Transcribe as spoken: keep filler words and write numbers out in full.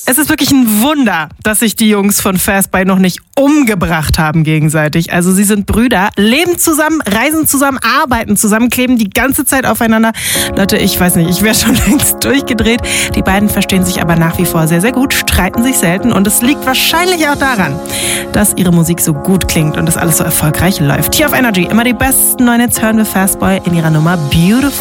Es ist wirklich ein Wunder, dass sich die Jungs von Fastbite noch nicht umgebracht haben gegenseitig. Also sie sind Brüder, leben zusammen, reisen zusammen, arbeiten zusammen, kleben die ganze Zeit aufeinander. Leute, ich weiß nicht, ich wäre schon längst durchgedreht. Die beiden verstehen sich aber nach wie vor sehr, sehr gut, streiten sich selten und es liegt wahrscheinlich auch daran, dass ihre Musik so gut klingt und dass alles so erfolgreich läuft. Hier auf Energy immer die besten neuen Hits hören wir Fastboy in ihrer Nummer Beautiful.